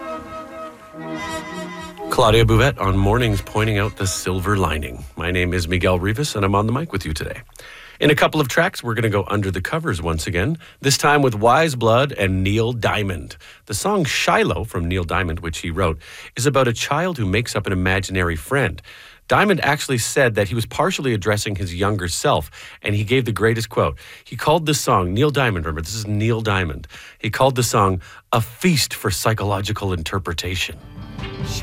Claudia Bouvette on Mornings pointing out the silver lining. My name is Miguel Rivas, and I'm on the mic with you today. In a couple of tracks, we're going to go under the covers once again, this time with Wise Blood and Neil Diamond. The song Shiloh from Neil Diamond, which he wrote, is about a child who makes up an imaginary friend. Diamond actually said that he was partially addressing his younger self, and he gave the greatest quote. He called this song, Neil Diamond, remember, this is Neil Diamond. He called the song a feast for psychological interpretation.